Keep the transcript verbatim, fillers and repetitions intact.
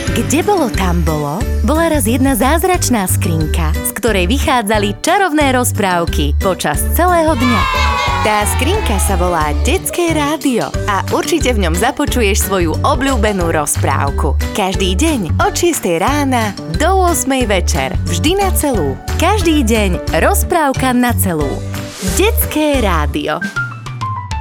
Kde bolo, tam bolo, bola raz jedna zázračná skrinka, z ktorej vychádzali čarovné rozprávky počas celého dňa. Tá skrinka sa volá Detské rádio a určite v ňom započuješ svoju obľúbenú rozprávku. Každý deň od šiestej rána do ôsmej večer, vždy na celú. Každý deň rozprávka na celú. Detské rádio.